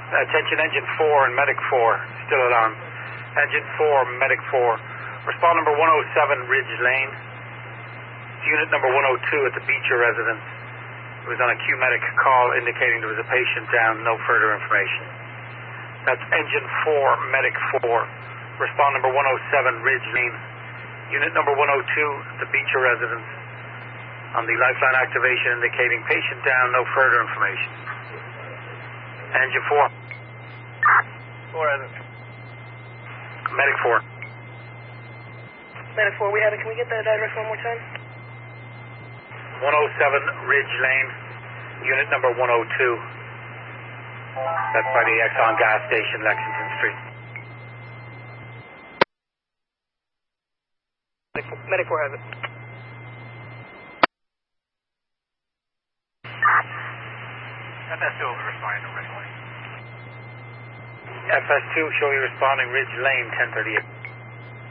Attention Engine 4 and Medic 4, still alarm. Engine 4, Medic 4. Respond number 107, Ridge Lane. Unit number 102 at the Beecher residence. It was on a Q-Medic call indicating there was a patient down, no further information. That's Engine 4, Medic 4. Respond number 107, Ridge Lane. Unit number 102 at the Beecher residence. On the lifeline activation indicating patient down, no further information. Engine 4. 4 residence. Medic 4. Medic 4, we have it. Can we get that address one more time? 107 Ridge Lane, unit number 102. That's by the Exxon gas station, Lexington Street. Medic 4 has it. FS2 will be responding to Ridge Lane. FS2 show you responding Ridge Lane, 1038.